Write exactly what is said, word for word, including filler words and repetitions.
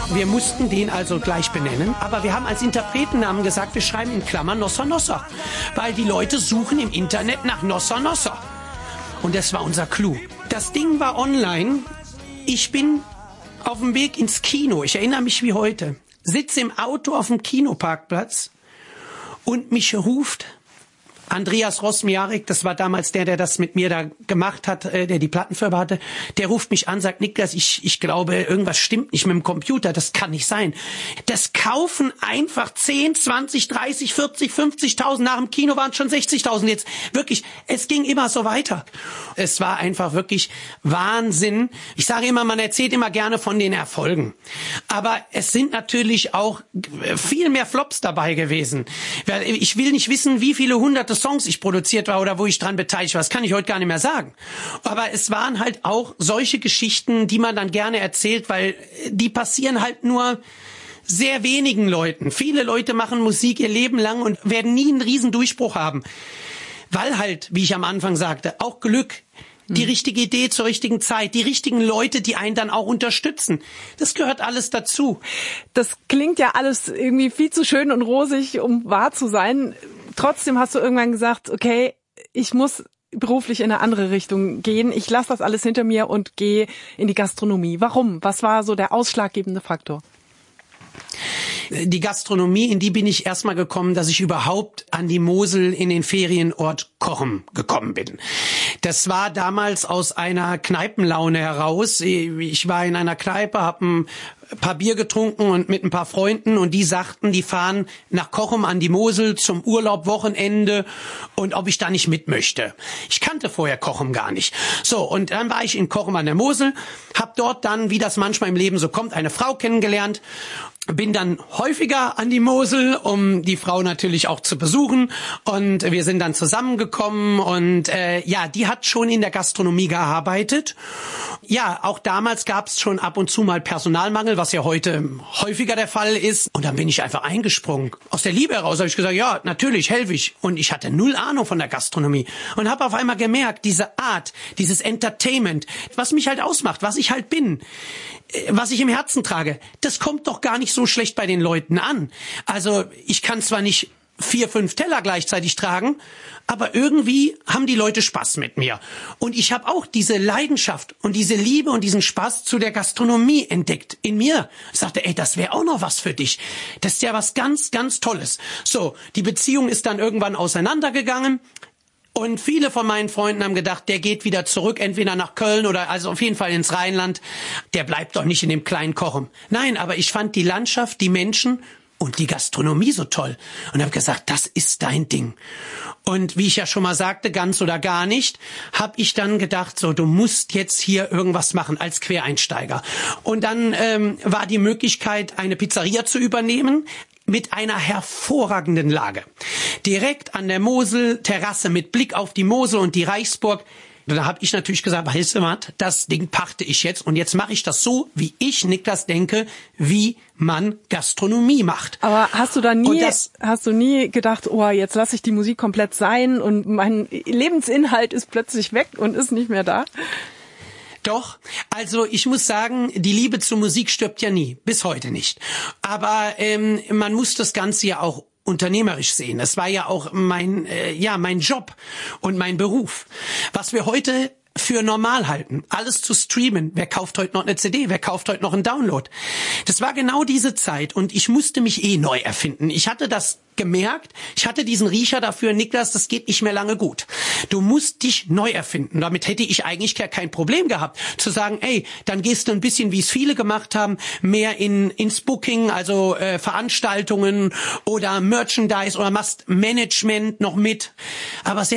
Wir mussten den also gleich benennen, aber wir haben als Interpretennamen gesagt, wir schreiben in Klammern Nossa Nossa, weil die Leute suchen im Internet nach Nossa Nossa. Und das war unser Clou. Das Ding war online. Ich bin auf dem Weg ins Kino. Ich erinnere mich wie heute. Sitze im Auto auf dem Kinoparkplatz und mich ruft Andreas Rosmiarek, das war damals der, der das mit mir da gemacht hat, äh, der die Plattenfirma hatte, der ruft mich an, sagt, Niklas, ich, ich glaube, irgendwas stimmt nicht mit dem Computer, das kann nicht sein. Das kaufen einfach zehn, zwanzig, dreißig, vierzig, fünfzigtausend, nach dem Kino waren es schon sechzigtausend jetzt. Wirklich, es ging immer so weiter. Es war einfach wirklich Wahnsinn. Ich sage immer, man erzählt immer gerne von den Erfolgen. Aber es sind natürlich auch viel mehr Flops dabei gewesen. Ich will nicht wissen, wie viele hunderte Songs ich produziert war oder wo ich dran beteiligt war. Das kann ich heute gar nicht mehr sagen. Aber es waren halt auch solche Geschichten, die man dann gerne erzählt, weil die passieren halt nur sehr wenigen Leuten. Viele Leute machen Musik ihr Leben lang und werden nie einen riesen Durchbruch haben. Weil halt, wie ich am Anfang sagte, auch Glück, die richtige Idee zur richtigen Zeit, die richtigen Leute, die einen dann auch unterstützen. Das gehört alles dazu. Das klingt ja alles irgendwie viel zu schön und rosig, um wahr zu sein. Trotzdem hast du irgendwann gesagt, okay, ich muss beruflich in eine andere Richtung gehen. Ich lasse das alles hinter mir und gehe in die Gastronomie. Warum? Was war so der ausschlaggebende Faktor? Die Gastronomie, in die bin ich erstmal gekommen, dass ich überhaupt an die Mosel in den Ferienort Cochem gekommen bin. Das war damals aus einer Kneipenlaune heraus. Ich war in einer Kneipe, habe ein paar Bier getrunken und mit ein paar Freunden und die sagten, die fahren nach Cochem an die Mosel zum Urlaub, Wochenende und ob ich da nicht mit möchte. Ich kannte vorher Cochem gar nicht. So, und dann war ich in Cochem an der Mosel, habe dort dann, wie das manchmal im Leben so kommt, eine Frau kennengelernt. Bin dann häufiger an die Mosel, um die Frau natürlich auch zu besuchen und wir sind dann zusammengekommen und äh, ja, die hat schon in der Gastronomie gearbeitet. Ja, auch damals gab es schon ab und zu mal Personalmangel, was ja heute häufiger der Fall ist. Und dann bin ich einfach eingesprungen. Aus der Liebe heraus habe ich gesagt, ja, natürlich helfe ich. Und ich hatte null Ahnung von der Gastronomie und habe auf einmal gemerkt, diese Art, dieses Entertainment, was mich halt ausmacht, was ich halt bin, was ich im Herzen trage, das kommt doch gar nicht so schlecht bei den Leuten an. Also ich kann zwar nicht vier, fünf Teller gleichzeitig tragen, aber irgendwie haben die Leute Spaß mit mir. Und ich habe auch diese Leidenschaft und diese Liebe und diesen Spaß zu der Gastronomie entdeckt in mir. Ich sagte, ey, das wäre auch noch was für dich. Das ist ja was ganz, ganz Tolles. So, die Beziehung ist dann irgendwann auseinandergegangen. Und viele von meinen Freunden haben gedacht, der geht wieder zurück, entweder nach Köln oder also auf jeden Fall ins Rheinland. Der bleibt doch nicht in dem kleinen Cochem. Nein, aber ich fand die Landschaft, die Menschen und die Gastronomie so toll. Und habe gesagt, das ist dein Ding. Und wie ich ja schon mal sagte, ganz oder gar nicht, habe ich dann gedacht, so, du musst jetzt hier irgendwas machen als Quereinsteiger. Und dann ähm, war die Möglichkeit, eine Pizzeria zu übernehmen, mit einer hervorragenden Lage. Direkt an der Mosel, Terrasse mit Blick auf die Mosel und die Reichsburg. Da habe ich natürlich gesagt, weißt du was, das Ding pachte ich jetzt und jetzt mache ich das so, wie ich, Niklas, denke, wie man Gastronomie macht. Aber hast du da nie, das, hast du nie gedacht, oh, jetzt lasse ich die Musik komplett sein und mein Lebensinhalt ist plötzlich weg und ist nicht mehr da? Doch, also ich muss sagen, die Liebe zur Musik stirbt ja nie, bis heute nicht. Aber ähm, man muss das Ganze ja auch unternehmerisch sehen. Das war ja auch mein, äh, ja, mein Job und mein Beruf. Was wir heute für normal halten, alles zu streamen. Wer kauft heute noch eine C D? Wer kauft heute noch einen Download? Das war genau diese Zeit und ich musste mich eh neu erfinden. Ich hatte das gemerkt, ich hatte diesen Riecher dafür, Niklas, das geht nicht mehr lange gut. Du musst dich neu erfinden. Damit hätte ich eigentlich kein Problem gehabt, zu sagen, ey, dann gehst du ein bisschen, wie es viele gemacht haben, mehr in ins Booking, also äh, Veranstaltungen oder Merchandise oder machst Management noch mit. Aber sehr